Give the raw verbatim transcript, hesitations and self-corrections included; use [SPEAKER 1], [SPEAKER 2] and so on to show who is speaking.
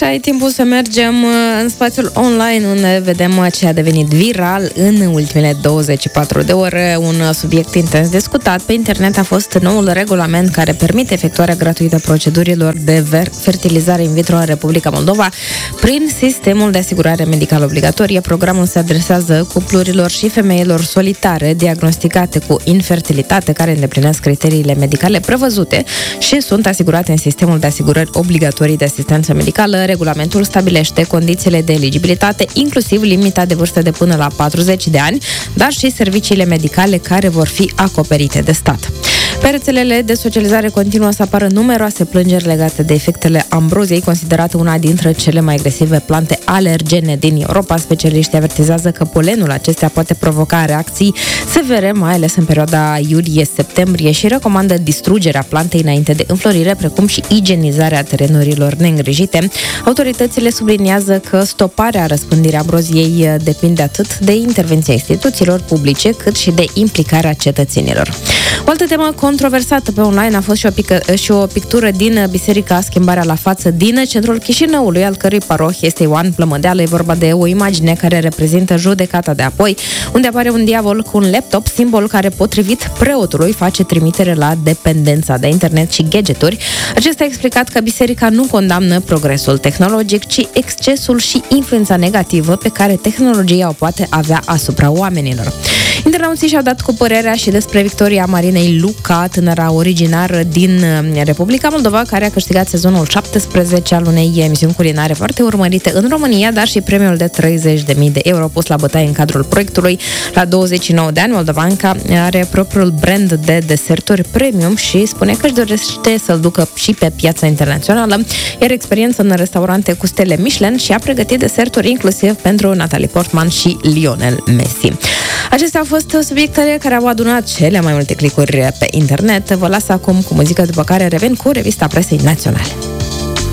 [SPEAKER 1] Așa e timpul să mergem în spațiul online, unde vedem ce a devenit viral în ultimele douăzeci și patru de ore. Un subiect intens discutat pe internet a fost noul regulament care permite efectuarea gratuită procedurilor de fertilizare in vitro în Republica Moldova prin sistemul de asigurare medicală obligatorie. Programul se adresează cuplurilor și femeilor solitare diagnosticate cu infertilitate care îndeplinesc criteriile medicale prevăzute și sunt asigurate în sistemul de asigurări obligatorii de asistență medicală. Regulamentul stabilește condițiile de eligibilitate, inclusiv limita de vârstă de până la patruzeci de ani, dar și serviciile medicale care vor fi acoperite de stat. Pe rețelele de socializare continuă să apară numeroase plângeri legate de efectele ambroziei, considerată una dintre cele mai agresive plante alergene din Europa. Specialiștii avertizează că polenul acestea poate provoca reacții severe, mai ales în perioada iulie-septembrie, și recomandă distrugerea plantei înainte de înflorire, precum și igienizarea terenurilor neîngrijite. Autoritățile subliniază că stoparea răspândirii ambroziei depinde atât de intervenția instituțiilor publice, cât și de implicarea cetățenilor. O altă temă controversată pe online a fost și o, pică, și o pictură din Biserica Schimbarea la Față din centrul Chișinăului, al cărui paroh este Ioan Plămădeală. E vorba de o imagine care reprezintă judecata de apoi, unde apare un diavol cu un laptop, simbol care, potrivit preotului, face trimitere la dependența de internet și gadgeturi. Acesta a explicat că biserica nu condamnă progresul tehnologic, ci excesul și influența negativă pe care tehnologia o poate avea asupra oamenilor. Internauții și-au dat cu părerea și despre Victoria Marinei Luca, tânăra originară din Republica Moldova, care a câștigat sezonul șaptesprezece al unei emisiuni culinare foarte urmărite în România, dar și premiul de treizeci de mii de euro pus la bătaie în cadrul proiectului. La douăzeci și nouă de ani, Moldovanca are propriul brand de deserturi premium și spune că își dorește să-l ducă și pe piața internațională, iar experiență în restaurante cu stele Michelin și a pregătit deserturi inclusiv pentru Natalie Portman și Lionel Messi. Acestea au fost subiectele care au adunat cele mai multe clicuri pe internet. Vă las acum cu muzică, după care revin cu revista presei naționale.